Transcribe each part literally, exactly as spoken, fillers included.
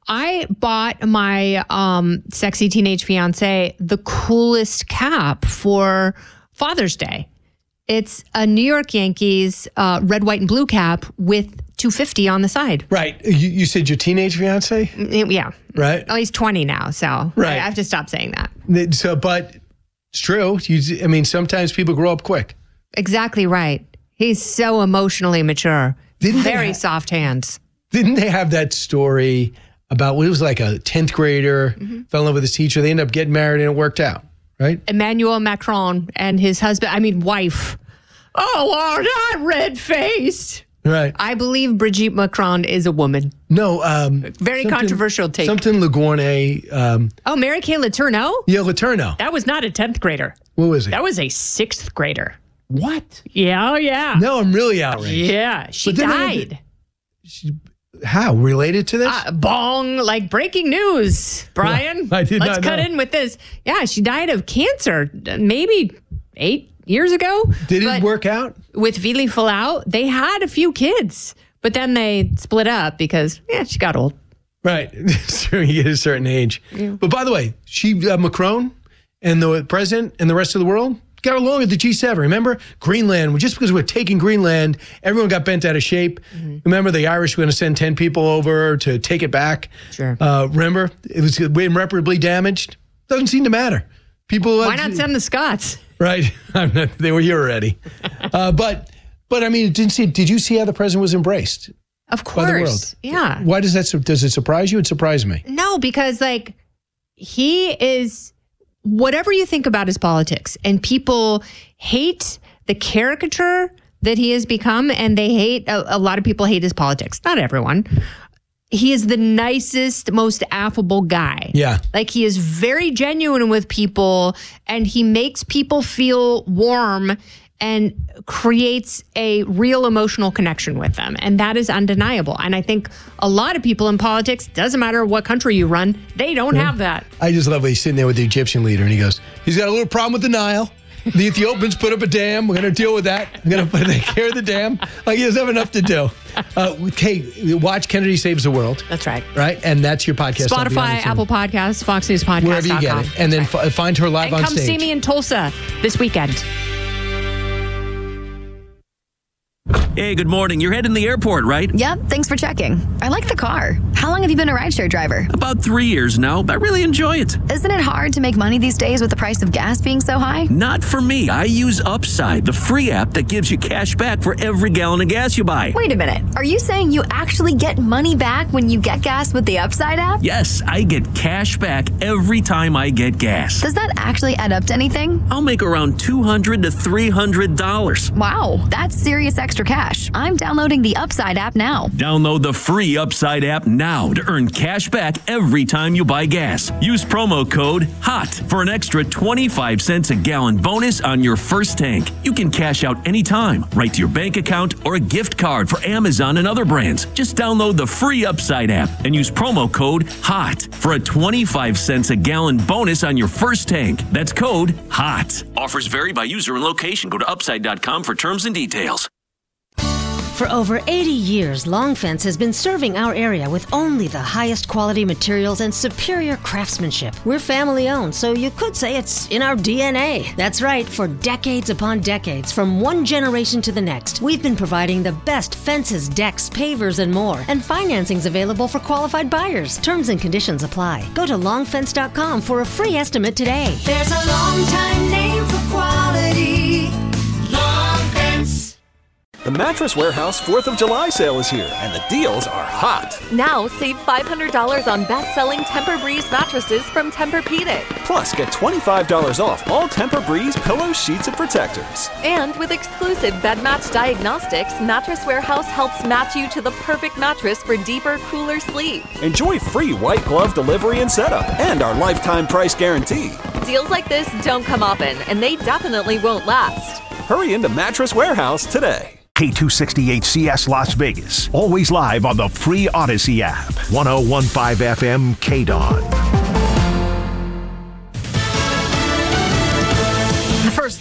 I bought my um, sexy teenage fiance the coolest cap for Father's Day. It's a New York Yankees uh, red, white, and blue cap with two fifty on the side. Right. You, you said your teenage fiance? Yeah. Right. Oh, he's twenty now, so right. I have to stop saying that. So, but it's true. You, I mean, sometimes people grow up quick. Exactly right. He's so emotionally mature. Didn't Very ha- soft hands. Didn't they have that story about what it was like a tenth grader, mm-hmm. fell in love with his teacher. They ended up getting married and it worked out, right? Emmanuel Macron and his husband, I mean, wife. Oh, not red-faced. Right. I believe Brigitte Macron is a woman. No. Um, Very controversial take. Something Lagourne. Um, oh, Mary Kay Letourneau? Yeah, Letourneau. That was not a tenth grader. What was it? That was a sixth grader. What? Yeah, oh, yeah. No, I'm really outraged. Yeah, she died. To, she, how? Related to this? Uh, bong, like breaking news, Brian. Well, I did Let's not cut know. in with this. Yeah, she died of cancer maybe eight years ago. Did it work out? With Vili Falau, they had a few kids, but then they split up because, yeah, she got old. Right. So you get a certain age. Yeah. But by the way, she, uh, Macron and the president and the rest of the world got along at the G seven. Remember? Greenland, just because we're taking Greenland, everyone got bent out of shape. Mm-hmm. Remember, the Irish were going to send ten people over to take it back. Sure. Uh, remember? It was irreparably damaged. Doesn't seem to matter. People. Why uh, not send the Scots? Right. I'm not, they were here already. uh, but, but I mean, it didn't see, did you see how the president was embraced? Of course. By the world? Yeah. Why does that, does it surprise you? It surprised me. No, because like he is, whatever you think about his politics, and people hate the caricature that he has become, and they hate, a, a lot of people hate his politics. Not everyone. He is the nicest, most affable guy. Yeah. Like he is very genuine with people, and he makes people feel warm and creates a real emotional connection with them. And that is undeniable. And I think a lot of people in politics, doesn't matter what country you run, they don't yeah. have that. I just love when he's sitting there with the Egyptian leader and he goes, he's got a little problem with the Nile. The Ethiopians put up a dam. We're going to deal with that. I'm going to take care of the dam. Like he doesn't have enough to do. Uh, okay, watch Kennedy Saves the World. That's right. Right? And that's your podcast. Spotify, Apple Podcasts, Fox News Podcast. Wherever you get it. And then right. f- find her live and on come stage. see me in Tulsa this weekend. Hey, good morning. You're heading to the airport, right? Yep, thanks for checking. I like the car. How long have you been a rideshare driver? About three years now. I really enjoy it. Isn't it hard to make money these days with the price of gas being so high? Not for me. I use Upside, the free app that gives you cash back for every gallon of gas you buy. Wait a minute. Are you saying you actually get money back when you get gas with the Upside app? Yes, I get cash back every time I get gas. Does that actually add up to anything? I'll make around two hundred to three hundred dollars. Wow, that's serious extra cash. I'm downloading the Upside app now. Download the free Upside app now to earn cash back every time you buy gas. Use promo code HOT for an extra twenty-five cents a gallon bonus on your first tank. You can cash out anytime, right to your bank account or a gift card for Amazon and other brands. Just download the free Upside app and use promo code HOT for a twenty-five cents a gallon bonus on your first tank. That's code HOT. Offers vary by user and location. Go to upside dot com for terms and details. For over eighty years, Long Fence has been serving our area with only the highest quality materials and superior craftsmanship. We're family owned, so you could say it's in our D N A. That's right, for decades upon decades, from one generation to the next, we've been providing the best fences, decks, pavers, and more. And financing's available for qualified buyers. Terms and conditions apply. Go to long fence dot com for a free estimate today. There's a long time name for quality. Long Fence. The Mattress Warehouse fourth of July sale is here, and the deals are hot. Now save five hundred dollars on best-selling Tempur-Breeze mattresses from Tempur-Pedic. Plus, get twenty-five dollars off all Tempur-Breeze pillows, sheets, and protectors. And with exclusive bed match diagnostics, Mattress Warehouse helps match you to the perfect mattress for deeper, cooler sleep. Enjoy free white glove delivery and setup, and our lifetime price guarantee. Deals like this don't come often, and they definitely won't last. Hurry into Mattress Warehouse today. K two sixty-eight C S Las Vegas. Always live on the free Odyssey app. one oh one point five F M K D O N. The first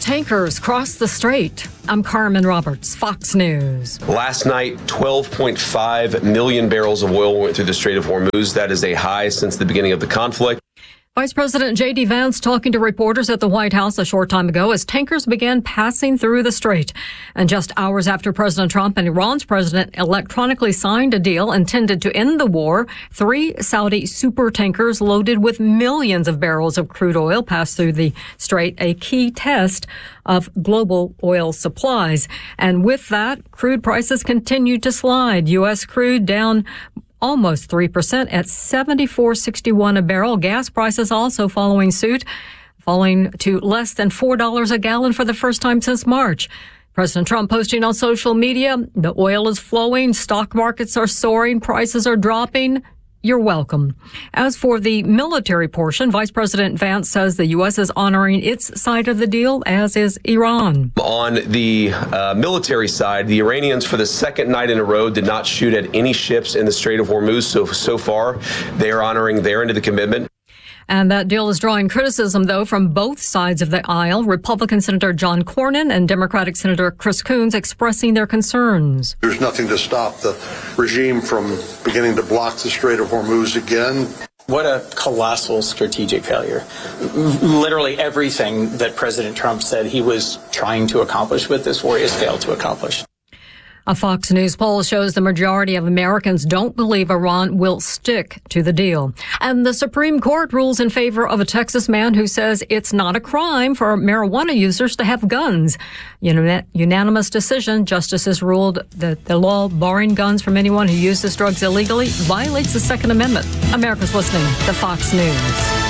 tankers cross the strait. I'm Carmen Roberts, Fox News. Last night, twelve point five million barrels of oil went through the Strait of Hormuz. That is a high since the beginning of the conflict. Vice President J D. Vance talking to reporters at the White House a short time ago as tankers began passing through the strait. And just hours after President Trump and Iran's president electronically signed a deal intended to end the war, three Saudi super tankers loaded with millions of barrels of crude oil passed through the strait, a key test of global oil supplies. And with that, crude prices continued to slide. U S crude down almost three percent at seventy-four sixty-one a barrel. Gas prices also following suit, falling to less than four dollars a gallon for the first time since March. President Trump posting on social media, the oil is flowing, stock markets are soaring, prices are dropping. You're welcome. As for the military portion, Vice President Vance says the U S is honoring its side of the deal, as is Iran. On the uh, military side, the Iranians, for the second night in a row, did not shoot at any ships in the Strait of Hormuz. So, so far, they are honoring their end of the commitment. And that deal is drawing criticism, though, from both sides of the aisle. Republican Senator John Cornyn and Democratic Senator Chris Coons expressing their concerns. There's nothing to stop the regime from beginning to block the Strait of Hormuz again. What a colossal strategic failure. Literally everything that President Trump said he was trying to accomplish with this war has failed to accomplish. A Fox News poll shows the majority of Americans don't believe Iran will stick to the deal. And the Supreme Court rules in favor of a Texas man who says it's not a crime for marijuana users to have guns. Unanimous decision. Justices ruled that the law barring guns from anyone who uses drugs illegally violates the Second Amendment. America's listening to Fox News.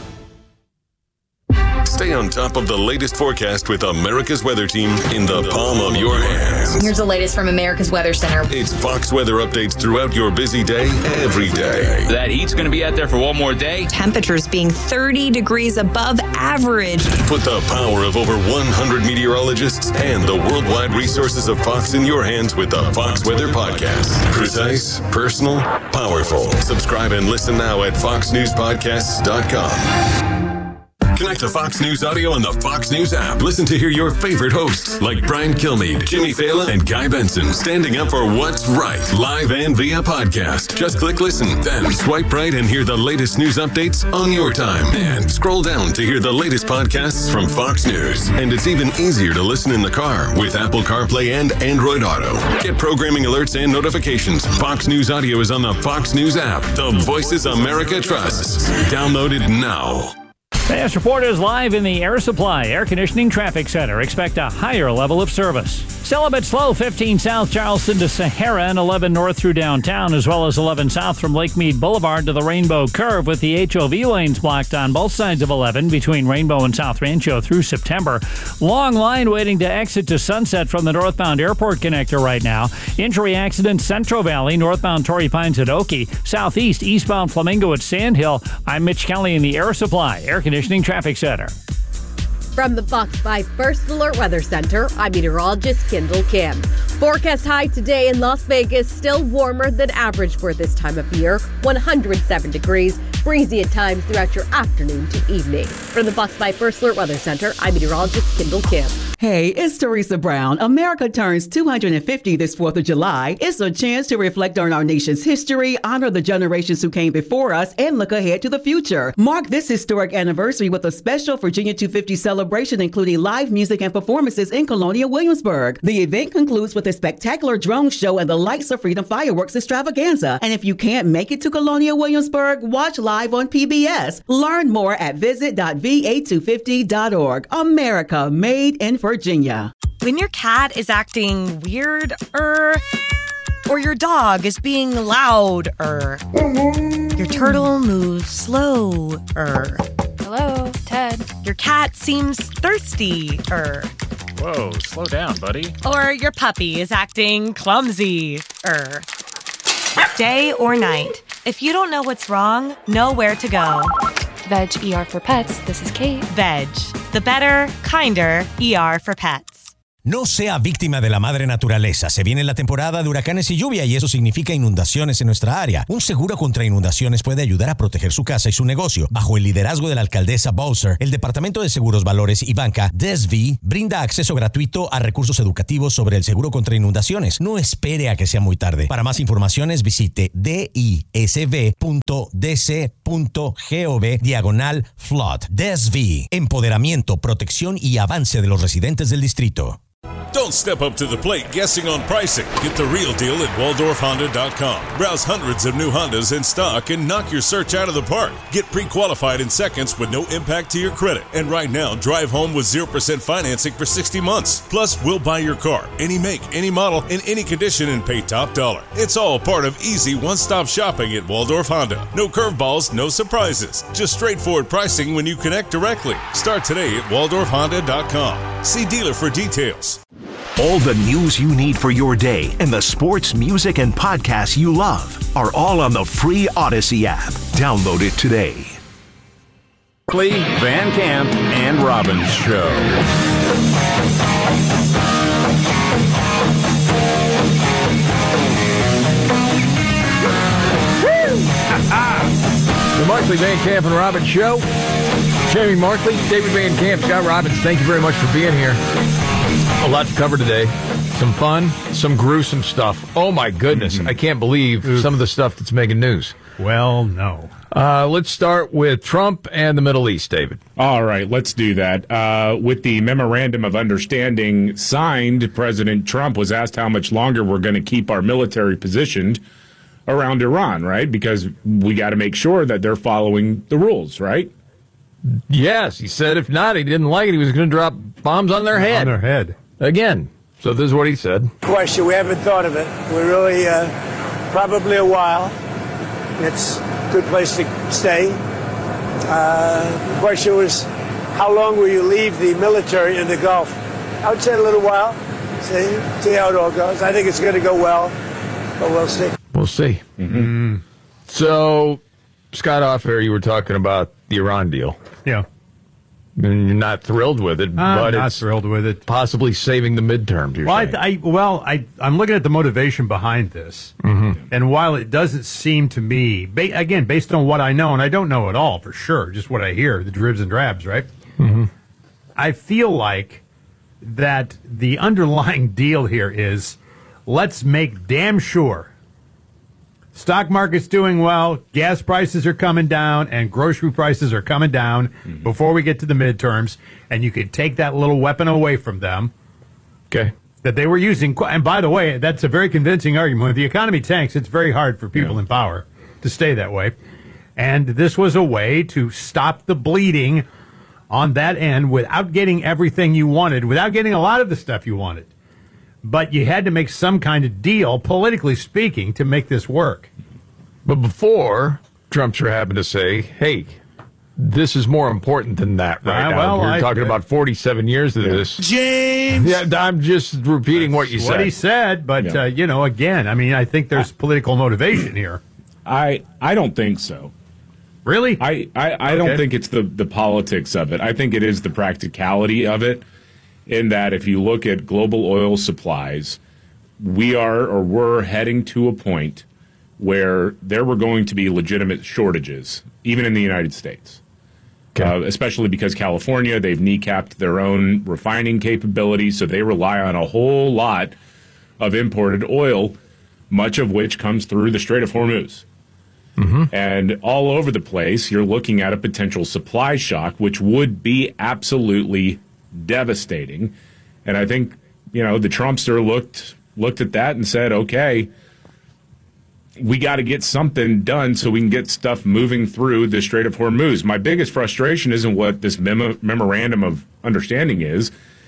Stay on top of the latest forecast with America's Weather Team in the palm of your hands. Here's the latest from America's Weather Center. It's Fox weather updates throughout your busy day, every day. That heat's going to be out there for one more day. Temperatures being thirty degrees above average. Put the power of over one hundred meteorologists and the worldwide resources of Fox in your hands with the Fox Weather Podcast. Precise, personal, powerful. Subscribe and listen now at fox news podcasts dot com. Connect to Fox News Audio on the Fox News app. Listen to hear your favorite hosts like Brian Kilmeade, Jimmy Fallon, and Guy Benson standing up for what's right, live and via podcast. Just click listen, then swipe right and hear the latest news updates on your time. And scroll down to hear the latest podcasts from Fox News. And it's even easier to listen in the car with Apple CarPlay and Android Auto. Get programming alerts and notifications. Fox News Audio is on the Fox News app. The voices America trusts. Download it now. Fast Report is live in the Air Supply Air Conditioning Traffic Center. Expect a higher level of service. Still a bit slow, fifteen South Charleston to Sahara and eleven north through downtown, as well as eleven south from Lake Mead Boulevard to the Rainbow Curve, with the H O V lanes blocked on both sides of eleven between Rainbow and South Rancho through September. Long line waiting to exit to Sunset from the northbound airport connector right now. Injury accident, Central Valley, northbound Torrey Pines at Oakey, southeast, eastbound Flamingo at Sandhill. I'm Mitch Kelly in the Air Supply Air Conditioning Traffic Center. From the Fox five First Alert Weather Center, I'm meteorologist Kendall Kim. Forecast high today in Las Vegas, still warmer than average for this time of year, one hundred seven degrees, breezy at times throughout your afternoon to evening. From the Fox five First Alert Weather Center, I'm meteorologist Kendall Kim. Hey, it's Teresa Brown. America turns two hundred fifty this fourth of July. It's a chance to reflect on our nation's history, honor the generations who came before us, and look ahead to the future. Mark this historic anniversary with a special Virginia two fifty celebration, including live music and performances in Colonial Williamsburg. The event concludes with a spectacular drone show and the Lights of Freedom fireworks extravaganza. And if you can't make it to Colonial Williamsburg, watch live on P B S. Learn more at visit dot v a two fifty dot org. America, made in Virginia. When your cat is acting weird, er, or your dog is being loud, er, your turtle moves slow, er. Hello, Ted. Your cat seems thirsty, er. Whoa, slow down, buddy. Or your puppy is acting clumsy, er. Day or night, if you don't know what's wrong, know where to go. Veg E R for Pets, this is Kate. Veg, the better, kinder E R for pets. No sea víctima de la madre naturaleza. Se viene la temporada de huracanes y lluvia y eso significa inundaciones en nuestra área. Un seguro contra inundaciones puede ayudar a proteger su casa y su negocio. Bajo el liderazgo de la alcaldesa Bowser, el Departamento de Seguros, Valores y Banca, D S V, brinda acceso gratuito a recursos educativos sobre el seguro contra inundaciones. No espere a que sea muy tarde. Para más informaciones visite disv punto d c punto gov diagonal flood. D S V, empoderamiento, protección y avance de los residentes del distrito. Don't step up to the plate guessing on pricing. Get the real deal at Waldorf Honda dot com. Browse hundreds of new Hondas in stock and knock your search out of the park. Get pre-qualified in seconds with no impact to your credit. And right now, drive home with zero percent financing for sixty months. Plus, we'll buy your car, any make, any model, in any condition and pay top dollar. It's all part of easy one-stop shopping at Waldorf Honda. No curveballs, no surprises. Just straightforward pricing when you connect directly. Start today at Waldorf Honda dot com. See dealer for details. All the news you need for your day and the sports, music, and podcasts you love are all on the free Odyssey app. Download it today. Van Camp and Robbins Show. The Markley, Van Camp, and Robbins Show. Jamie Markley, David Van Camp, Scott Robbins, thank you very much for being here. A lot to cover today. Some fun, some gruesome stuff. Oh, my goodness. Mm-hmm. I can't believe Oof. some of the stuff that's making news. Well, no. Uh, let's start with Trump and the Middle East, David. All right, let's do that. Uh, with the Memorandum of Understanding signed, President Trump was asked how much longer we're going to keep our military positioned around Iran, right? Because we got to make sure that they're following the rules, right? Yes, he said if not, he didn't like it. He was going to drop bombs on their head. On their head. Again. So this is what he said. Question, we haven't thought of it. We're really, uh, probably a while. It's a good place to stay. Uh, the question was, how long will you leave the military in the Gulf? I would say a little while. See, see how it all goes. I think it's going to go well, but we'll see. We'll see. Mm-hmm. So, Scott, off air, you were talking about the Iran deal. Yeah. And you're not thrilled with it, I'm but not it's thrilled with it. Possibly saving the midterms. You're well, saying. I, I, well, I, I'm looking at the motivation behind this, mm-hmm. and while it doesn't seem to me, ba- again, based on what I know, and I don't know it all for sure, just what I hear, the dribs and drabs, right? Mm-hmm. I feel like that the underlying deal here is let's make damn sure stock market's doing well, gas prices are coming down, and grocery prices are coming down mm-hmm. before we get to the midterms, and you could take that little weapon away from them. Okay. That they were using. And by the way, that's a very convincing argument. When the economy tanks, it's very hard for people yeah. in power to stay that way. And this was a way to stop the bleeding on that end without getting everything you wanted, without getting a lot of the stuff you wanted. But you had to make some kind of deal, politically speaking, to make this work. But before, Trump sure happened to say, hey, this is more important than that right uh, now. Well, We're I, talking about forty-seven years of yeah. this. James! Yeah, I'm just repeating That's what you what said. What he said, but, yeah. uh, you know, again, I mean, I think there's political motivation here. I I don't think so. Really? I, I, I okay. don't think it's the, the politics of it. I think it is the practicality of it. In that if you look at global oil supplies, we are or were heading to a point where there were going to be legitimate shortages, even in the United States. Okay. Uh, especially because California, they've kneecapped their own refining capability, so they rely on a whole lot of imported oil, much of which comes through the Strait of Hormuz. Mm-hmm. And all over the place, you're looking at a potential supply shock, which would be absolutely devastating. And I think, you know, the Trumpster looked looked at that and said, okay, we got to get something done so we can get stuff moving through the Strait of Hormuz. My biggest frustration isn't what this memo- memorandum of understanding is.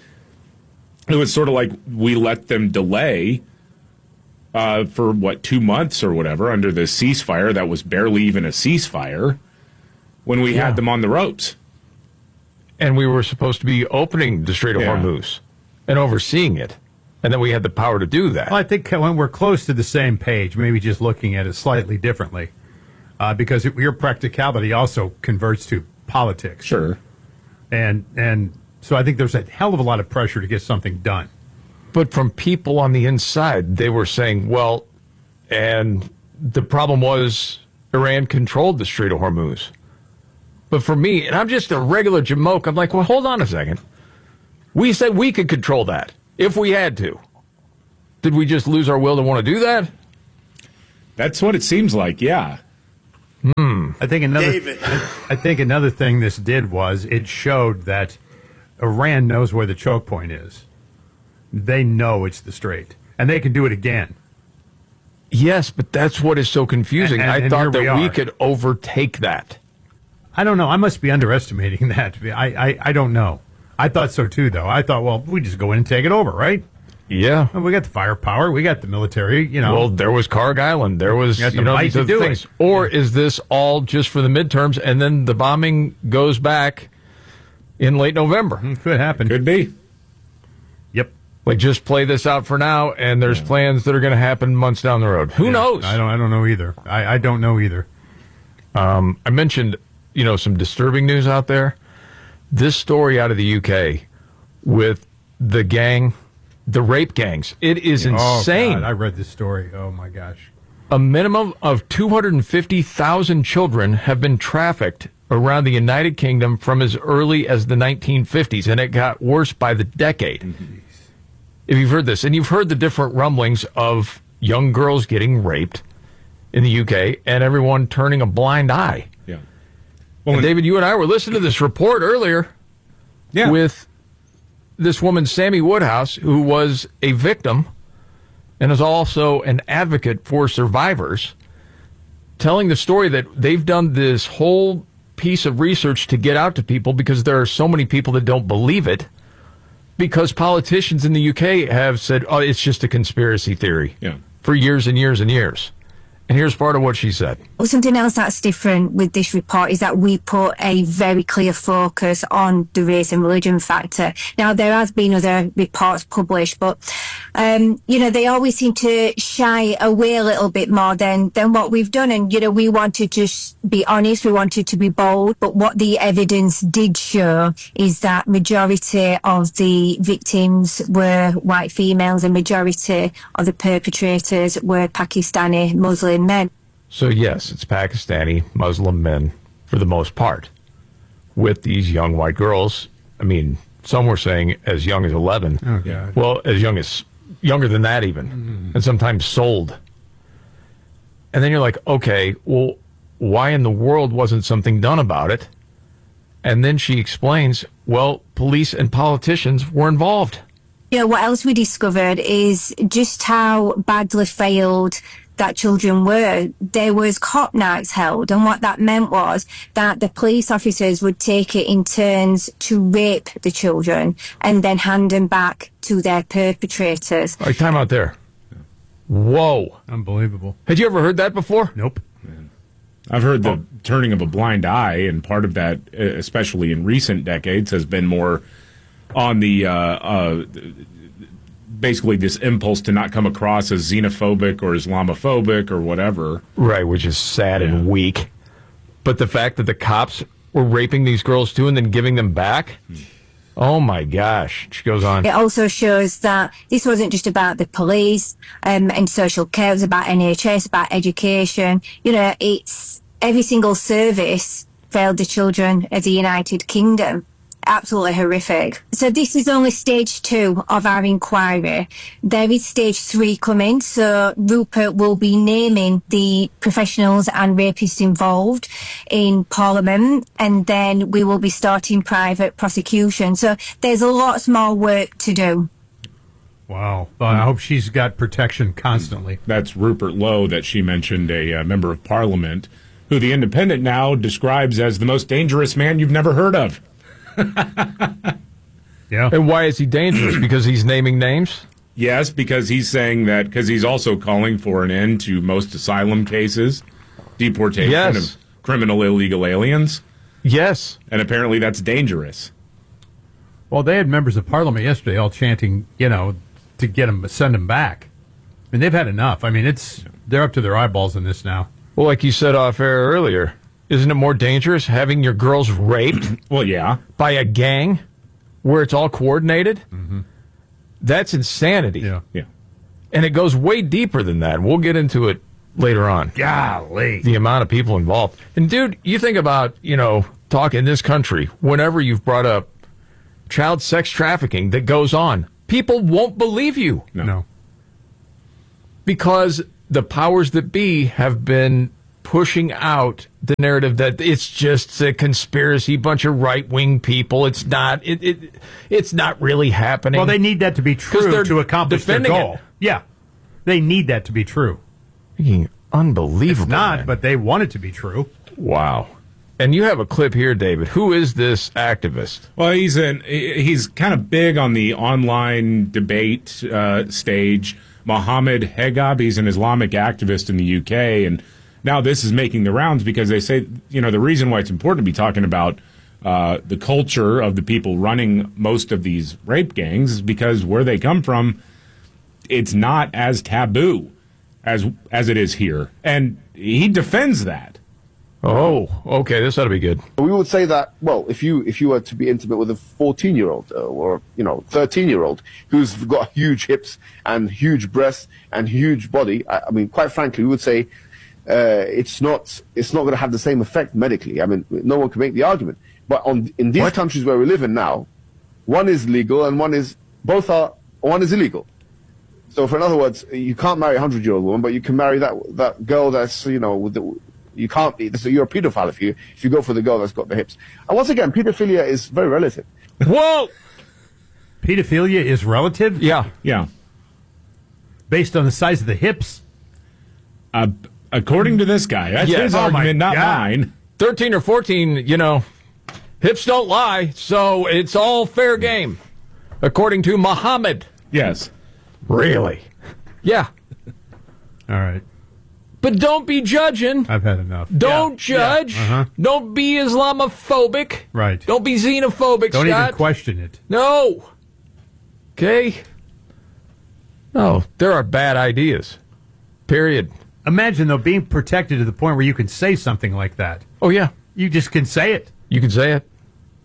It was sort of like we let them delay uh, for, what, two months or whatever under the ceasefire that was barely even a ceasefire when we yeah. had them on the ropes. And we were supposed to be opening the Strait of yeah. Hormuz and overseeing it. And then we had the power to do that. Well, I think when we're close to the same page, maybe just looking at it slightly differently, uh, because it, your practicality also converts to politics. Sure. And and so I think there's a hell of a lot of pressure to get something done. But from people on the inside, they were saying, well, and the problem was Iran controlled the Strait of Hormuz. But for me, and I'm just a regular Jamoke, I'm like, well, hold on a second. We said we could control that if we had to. Did we just lose our will to want to do that? That's what it seems like, yeah. Hmm. I think another. David. I think another thing this did was it showed that Iran knows where the choke point is. They know it's the Strait, and they can do it again. Yes, but that's what is so confusing. And, and, I and thought that we, we are. could overtake that. I don't know. I must be underestimating that. I, I, I don't know. I thought so too, though. I thought, well, we just go in and take it over, right? Yeah. Well, we got the firepower. We got the military, you know. Well, there was Karg Island. There was, you, you know, these other things. It. Or is this all just for the midterms and then the bombing goes back in late November? It could happen. Could be. Yep. Like, just play this out for now, and there's yeah. plans that are going to happen months down the road. Who yeah, knows? I don't. I don't know either. I, I don't know either. Um, I mentioned, you know, some disturbing news out there. This story out of the U K with the gang, the rape gangs. It is insane. Oh, God, I read this story. Oh, my gosh. A minimum of two hundred fifty thousand children have been trafficked around the United Kingdom from as early as the nineteen fifties, and it got worse by the decade. Mm-hmm. If you've heard this, and you've heard the different rumblings of young girls getting raped in the U K and everyone turning a blind eye. Yeah. Well, and David, you and I were listening to this report earlier yeah. with this woman, Sammy Woodhouse, who was a victim and is also an advocate for survivors, telling the story that they've done this whole piece of research to get out to people because there are so many people that don't believe it. Because politicians in the U K have said, oh, it's just a conspiracy theory yeah. for years and years and years. And here's part of what she said. Well, something else that's different with this report is that we put a very clear focus on the race and religion factor. Now, there has been other reports published, but, um, you know, they always seem to shy away a little bit more than, than what we've done. And, you know, we wanted to be honest, we wanted to be bold, but what the evidence did show is that majority of the victims were white females and majority of the perpetrators were Pakistani Muslim men. So, yes, it's Pakistani Muslim men for the most part with these young white girls. I mean, some were saying as young as eleven. Oh, God. Well, as young as, younger than that even, mm. and sometimes sold. And then you're like, okay, well, why in the world wasn't something done about it? And then she explains, well, police and politicians were involved. You know, what else we discovered is just how badly failed that children were. There was cop nights held, and what that meant was that the police officers would take it in turns to rape the children and then hand them back to their perpetrators. All right, time out there. Whoa. Unbelievable. Had you ever heard that before? Nope. Man. I've heard the turning of a blind eye, and part of that, especially in recent decades, has been more on the uh, uh, basically this impulse to not come across as xenophobic or Islamophobic or whatever. Right, which is sad yeah. and weak. But the fact that the cops were raping these girls too and then giving them back? Oh my gosh. She goes on. It also shows that this wasn't just about the police um, and social care. It was about N H S, about education. You know, it's every single service failed the children of the United Kingdom. Absolutely horrific. So this is only stage two of our inquiry. There is stage three coming. So Rupert will be naming the professionals and rapists involved in Parliament, and then we will be starting private prosecution. So there's lots more work to do. Wow. Well, I hope she's got protection constantly. That's Rupert Lowe that she mentioned, a uh, member of Parliament, who the Independent now describes as the most dangerous man you've never heard of. Yeah. And why is he dangerous? Because he's naming names? Yes, because he's saying that, because he's also calling for an end to most asylum cases, deportation yes. of criminal illegal aliens. Yes. And apparently that's dangerous. Well, they had members of Parliament yesterday all chanting, you know, to get them, send them back. I mean, they've had enough. I mean, it's they're up to their eyeballs in this now. Well, like you said off air earlier, isn't it more dangerous having your girls raped? Well, yeah. By a gang where it's all coordinated? Mm-hmm. That's insanity. Yeah. Yeah. And it goes way deeper than that. We'll get into it later on. Golly. The amount of people involved. And, dude, you think about, you know, talk in this country, whenever you've brought up child sex trafficking that goes on, people won't believe you. No. No. Because the powers that be have been pushing out the narrative that it's just a conspiracy, bunch of right-wing people. It's not. It, it it's not really happening. Well, they need that to be true to accomplish their goal. It. Yeah, they need that to be true. Freaking unbelievable. It's not, man. but they want it to be true. Wow. And you have a clip here, David. Who is this activist? Well, he's an he's kind of big on the online debate uh, stage. Mohammed Hegab, he's an Islamic activist in the U K, and now this is making the rounds because they say, you know, the reason why it's important to be talking about uh, the culture of the people running most of these rape gangs is because where they come from, it's not as taboo as as it is here, and he defends that. Oh, okay, this ought to be good. We would say that, well, if you if you were to be intimate with a fourteen-year-old uh, or, you know, thirteen-year-old who's got huge hips and huge breasts and huge body, I, I mean, quite frankly, we would say uh, it's not it's not going to have the same effect medically. I mean, no one can make the argument. But on in these what? countries where we live in now, one is legal and one is both are one is illegal. So, for in other words, you can't marry a hundred-year-old woman, but you can marry that that girl that's, you know, with the, you can't be. So you're a pedophile if you if you go for the girl that's got the hips. And once again, pedophilia is very relative. Whoa, pedophilia is relative. Yeah, yeah. Based on the size of the hips. Uh, according to this guy, that's yes. his oh argument, not God. mine. Thirteen or fourteen, you know, hips don't lie, so it's all fair game, according to Muhammad. Yes, really. Yeah. All right. But don't be judging. I've had enough. Don't yeah. judge. Yeah. Uh-huh. Don't be Islamophobic. Right. Don't be xenophobic, Don't Scott. even question it. No. Okay? No, there are bad ideas. Period. Imagine, though, being protected to the point where you can say something like that. Oh, yeah. You just can say it. You can say it.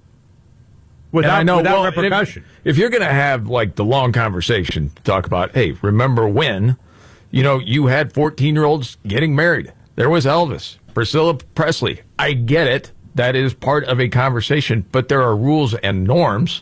Without, I know, without well, repercussion. If, if you're going to have, like, the long conversation to talk about, hey, remember when... You know, you had fourteen-year-olds getting married. There was Elvis, Priscilla Presley. I get it. That is part of a conversation, but there are rules and norms.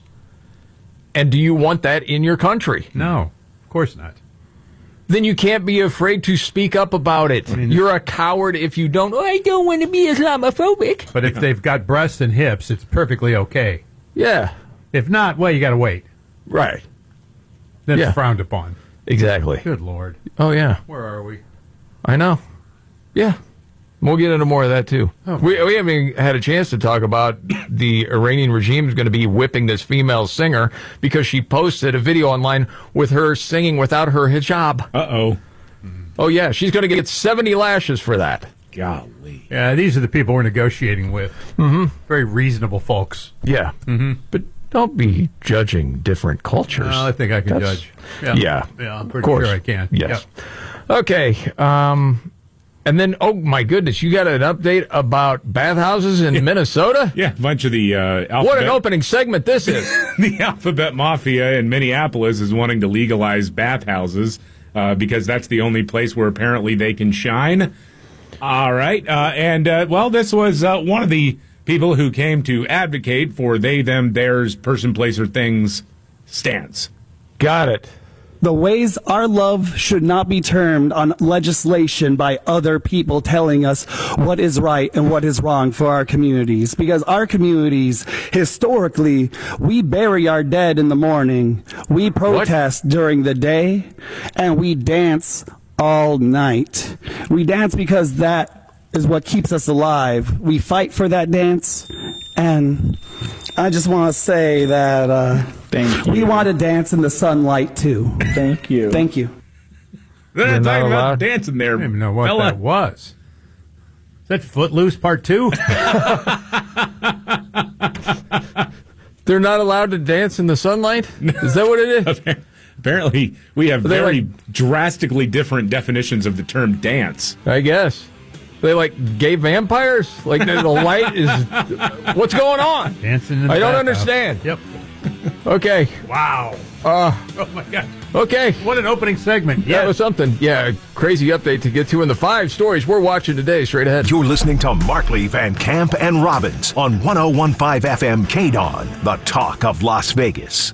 And do you want that in your country? No, of course not. Then you can't be afraid to speak up about it. I mean, you're a coward if you don't. Oh, I don't want to be Islamophobic. But if they've got breasts and hips, it's perfectly okay. Yeah. If not, well, you got to wait. Right. That's yeah. frowned upon. Exactly. Good Lord. Oh, yeah. Where are we? I know. Yeah. We'll get into more of that, too. Oh. We, we haven't even had a chance to talk about the Iranian regime is going to be whipping this female singer because she posted a video online with her singing without her hijab. Uh-oh. Oh, yeah. She's going to get seventy lashes for that. Golly. Yeah, these are the people we're negotiating with. Mm-hmm. Very reasonable folks. Yeah. Mm-hmm. But don't be judging different cultures. No, I think I can That's, judge. Yeah. Yeah. Yeah, I'm pretty of course. sure I can. Yes. Yep. Okay. Um, and then, oh, my goodness, you got an update about bathhouses in yeah. Minnesota? Yeah, a bunch of the uh, alphabet. What an opening segment this is. The alphabet mafia in Minneapolis is wanting to legalize bathhouses uh, because that's the only place where apparently they can shine. All right. Uh, and, uh, well, this was uh, one of the people who came to advocate for they, them, theirs, person, place, or things stance. Got it. The ways our love should not be termed on legislation by other people telling us what is right and what is wrong for our communities. Because our communities, historically, we bury our dead in the morning, we protest what? during the day, and we dance all night. We dance because that is what keeps us alive. We fight for that dance, and I just want to say that uh, Thank you. we want to dance in the sunlight too. Thank you. Thank you. They're not talking about dancing there. I don't even know what fella. that was. Is that Footloose Part Two? They're not allowed to dance in the sunlight? Is that what it is? Apparently, we have very like, drastically different definitions of the term dance. I guess. They like gay vampires? Like the light is... What's going on? Dancing in the I don't bathhouse. understand. Yep. Okay. Wow. Uh, oh, my God. Okay. What an opening segment. That yes. was something. Yeah, crazy update to get to in the five stories we're watching today. Straight ahead. You're listening to Markley, Van Camp, and Robbins on one oh one point five F M K D O N, the talk of Las Vegas.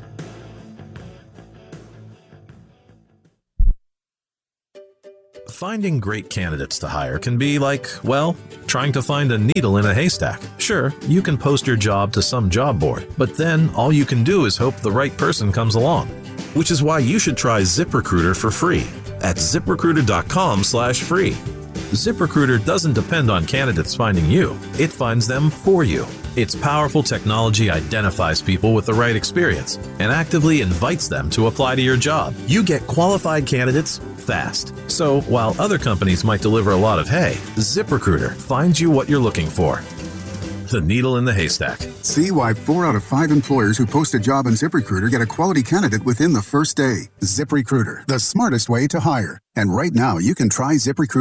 Finding great candidates to hire can be like, well, trying to find a needle in a haystack. Sure, you can post your job to some job board, but then all you can do is hope the right person comes along. Which is why you should try ZipRecruiter for free at ZipRecruiter.com slash free. ZipRecruiter doesn't depend on candidates finding you. It finds them for you. Its powerful technology identifies people with the right experience and actively invites them to apply to your job. You get qualified candidates fast. So while other companies might deliver a lot of hay, ZipRecruiter finds you what you're looking for. The needle in the haystack. See why four out of five employers who post a job on ZipRecruiter get a quality candidate within the first day. ZipRecruiter, the smartest way to hire. And right now, you can try ZipRecruiter.